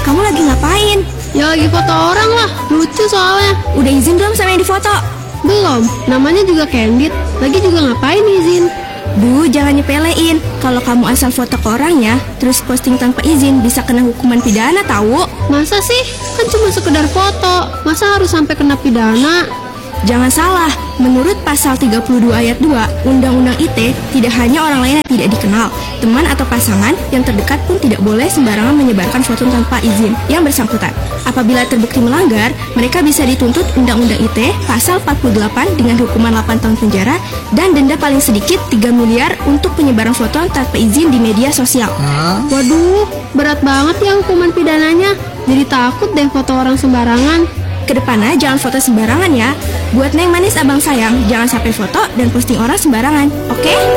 kamu lagi ngapain? Ya lagi foto orang lah, lucu soalnya. Udah izin belum sama yang difoto? Belum, namanya juga Candid. Lagi juga ngapain izin? Bu, jangan nyepelein. Kalau kamu asal foto ke orangnya, terus posting tanpa izin, bisa kena hukuman pidana tahu. Masa sih? Kan cuma sekedar foto. Masa harus sampai kena pidana? Jangan salah, menurut pasal 32 ayat 2 Undang-Undang ITE, tidak hanya orang lain yang tidak dikenal, teman atau pasangan yang terdekat pun tidak boleh sembarangan menyebarkan foto tanpa izin yang bersangkutan. Apabila terbukti melanggar, mereka bisa dituntut Undang-Undang ITE pasal 48 dengan hukuman 8 tahun penjara dan denda paling sedikit 3 miliar untuk penyebaran foto tanpa izin di media sosial. Waduh, berat banget ya hukuman pidananya. Jadi takut deh foto orang sembarangan. Kedepannya jangan foto sembarangan ya. Buat Neng Manis abang sayang, jangan sampai foto dan posting orang sembarangan, oke?